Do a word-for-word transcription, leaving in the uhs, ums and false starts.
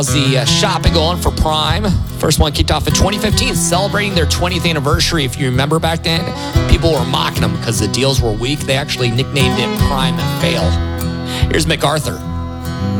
How's the uh, shopping going for Prime? First one kicked off in twenty fifteen, celebrating their twentieth anniversary. If you remember back then, people were mocking them because the deals were weak. They actually nicknamed it Prime and Fail. Here's MacArthur.